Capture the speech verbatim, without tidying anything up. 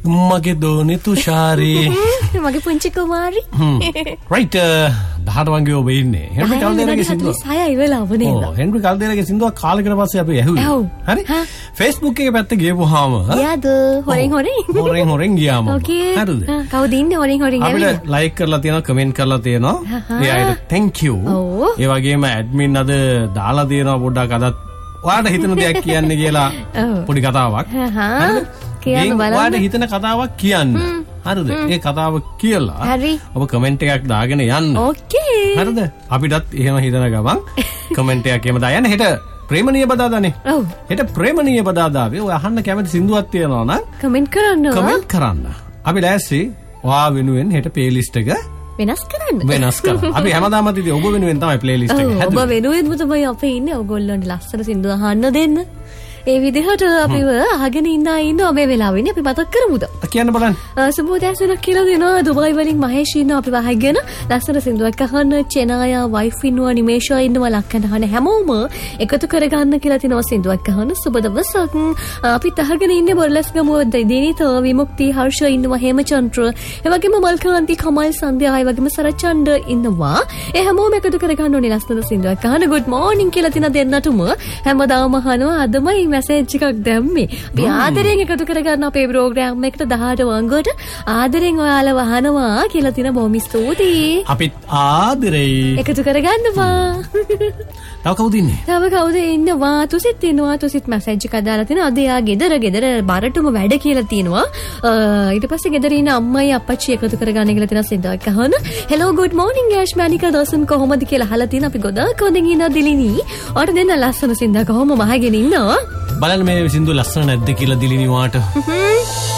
මගේ දෝනේ තුෂාරි මගේ පුංචි කුමාරි රයිට් දහට වගේ ඔබ ඉන්නේ හෙන්රි කල්දේරගේ සින්දුව සයයි වෙලාව නේද ඔව් හෙන්රි කල්දේරගේ සින්දුව කාලෙකට පස්සේ අපි ඇහුවා හරි Facebook එකේ පැත්තේ ගියපුවාම ගියාද හොරෙන් හොරෙන් හොරෙන් හොරෙන් ගියාම හරිද කවුද ඉන්නේ හොරෙන් හොරෙන් අපිට ලයික් කරලා තියෙනවා කමෙන්ට් කරලා තියෙනවා ඒ අයට thank you ඒ වගේම ඇඩ්මින් අද දාලා තියෙනවා පොඩ්ඩක් අදත් ඔයාලට හිතන දෙයක් කියන්න කියලා පොඩි කතාවක් හරිද කියන්න බලන්න ඔයාලට හිතන කතාවක් කියන්න හරිද ඒ කතාව කියලා හරි ඔබ කමෙන්ට් එකක් දාගෙන යන්න ඕකේ හරිද අපිටත් එහෙම හිතන ගමන් කමෙන්ට් එකක් එහෙම දායන්න හෙට ප්‍රේමණීය බදාදානේ ඔව් හෙට ප්‍රේමණීය බදාදාවේ ඔය අහන්න කැමති සින්දුවක් තියෙනවා නම් කමෙන්ට් කරන්න කමෙන්ට් කරන්න අපි ලෑස්ති ඔයා වෙනුවෙන් හෙට ප්ලේලිස්ට් එක වෙනස් කරන්න වෙනස් කරන්න අපි හැමදාම ඉතින් ඔබ වෙනුවෙන් තමයි ප්ලේලිස්ට් එක හැදුවේ ඔබ වෙනුවෙන්ම තමයි අපි ඉන්නේ ඔයගොල්ලන්ට ලස්සන සින්දු අහන්න දෙන්න ඒ විදිහට අපිව අහගෙන ඉන්න ඉන්න මේ වෙලාවෙන්නේ අපි මතක් කරමුද කියන්න බලන්න සුබෝදෑසනක් කියලා දෙනවා දුබයි වලින් මහේෂ් ඉන්නවා අපි වහගෙන ලස්සන සින්දුවක් අහන්න චෙනායා වයිෆ් ඉන්නවා නිමේෂා ඉන්නවා ලක්කන අහන හැමෝම එකතු කරගන්න කියලා තිනවා සින්දුවක් අහන්න සුබ දවසක් අපිත් අහගෙන ඉන්නේ බොරලස් ගමුව දිනිත විමුක්ති හර්ෂ ඉන්නවා හේමචන්ද්‍ර ඒ වගේම මල්කාන්ති කමල් සන්ධ්‍යා ඒ වගේම සරචන්ද ඉන්නවා ඒ හැමෝම එකතු කරගන්න ඕනේ ලස්සන සින්දුවක් අහන්න good morning කියලා තින දෙන්නටම හැමදාම අහනවා අදමයි මැසේජ් එකක් දැම්මේ. අපි ආදරෙන් එකතු කරගන්න අපේ ප්‍රෝග්‍රෑම් එකට දහට වංගුවට ආදරෙන් ඔයාලා වහනවා කියලා තින බොහොම ස්තුතියි. අපිත් ආදරෙයි එකතු කරගන්නවා. තව කවුද ඉන්නේ? තව කවුද ඉන්නවා? තුසිත් ඉන්නවා. තුසිත් මැසේජ් එකක් දාලා තිනවා. අද යා ගෙදර ගෙදර බරටුම වැඩ කියලා තිනවා. ඊට පස්සේ ගෙදර ඉන්න අම්මයි අප්පච්චි එකතු කරගන්න කියලා තින සින්දුවක් අහන. hello good morning යෂ් මැනිකා දසුන් කොහොමද කියලා අහලා තින අපි ගොඩක් හොඳින් ඉන්න දිලිනි. ඔයාට දෙන්න ලස්සන සින්දුවක් කොහොම මහගෙන ඉන්නවා. බලන්න මේ සින්දු ලස්සන නැද්ද කියලා දිලිනි වාට